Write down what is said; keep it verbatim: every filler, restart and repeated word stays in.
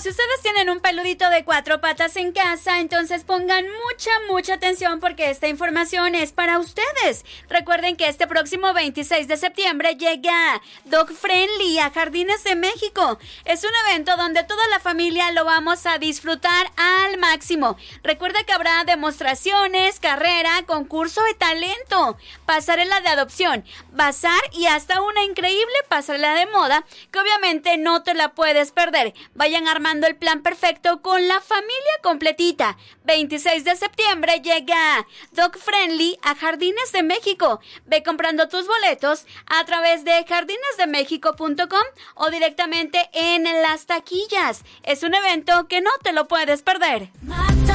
si ustedes tienen un peludito de cuatro patas en casa, entonces pongan mucha, mucha atención porque esta información es para ustedes. Recuerden que este próximo veintiséis de septiembre llega Dog Friendly a Jardines de México. Es un evento donde toda la familia lo vamos a disfrutar al máximo. Recuerda que habrá demostraciones, carrera, concurso de talento, pasarela de adopción, bazar y hasta una increíble pasarela de moda que obviamente no te la puedes perder. Vayan armando el plan perfecto con la familia completita. veintiséis de septiembre llega Dog Friendly a Jardines de México. Ve comprando tus boletos a través de jardines de méxico punto com o directamente en las taquillas. Es un evento que no te lo puedes perder.